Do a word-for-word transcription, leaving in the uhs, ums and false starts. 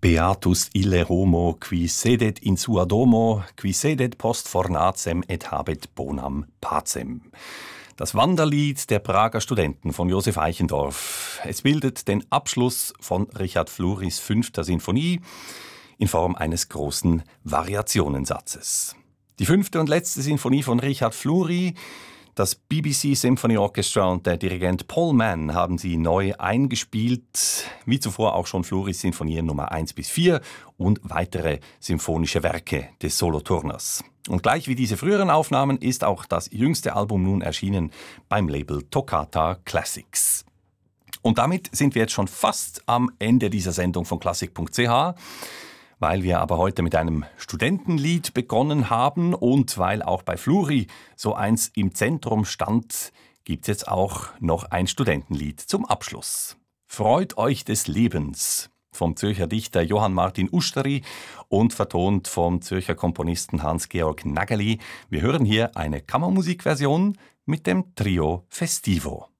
Beatus ille homo, qui sedet in sua domo, qui sedet post fornacem et habet bonam pacem. Das Wanderlied der Prager Studenten von Josef Eichendorff. Es bildet den Abschluss von Richard Flurys fünfter Sinfonie in Form eines großen Variationensatzes. Die fünfte und letzte Sinfonie von Richard Fleury, das B B C Symphony Orchestra und der Dirigent Paul Mann haben sie neu eingespielt, wie zuvor auch schon Flurys Sinfonien Nummer eins bis vier und weitere symphonische Werke des Soloturners. Und gleich wie diese früheren Aufnahmen ist auch das jüngste Album nun erschienen beim Label Toccata Classics. Und damit sind wir jetzt schon fast am Ende dieser Sendung von klassik punkt c h. Weil wir aber heute mit einem Studentenlied begonnen haben und weil auch bei Fleury so eins im Zentrum stand, gibt's jetzt auch noch ein Studentenlied zum Abschluss. Freut euch des Lebens vom Zürcher Dichter Johann Martin Usteri und vertont vom Zürcher Komponisten Hans-Georg Nageli. Wir hören hier eine Kammermusikversion mit dem Trio Festivo.